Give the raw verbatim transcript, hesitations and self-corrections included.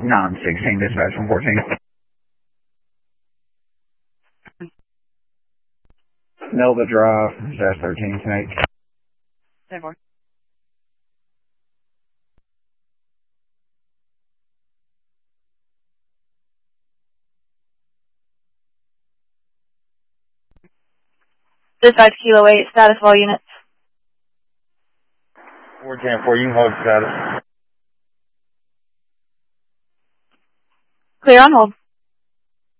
nine sixteen, dispatch one fourteen. Nelda Drive, dash thirteen, ten eight. ten four. Dispatch Kilo eight, status of all units. four ten four, you can hold status. Clear on hold.